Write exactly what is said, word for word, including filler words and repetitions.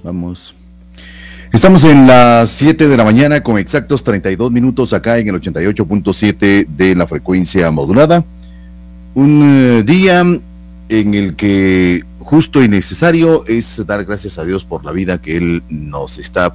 Vamos. Estamos en las siete de la mañana con exactos treinta y dos minutos acá en el ochenta y ocho punto siete de la frecuencia modulada. Un uh, día en el que justo y necesario es dar gracias a Dios por la vida que Él nos está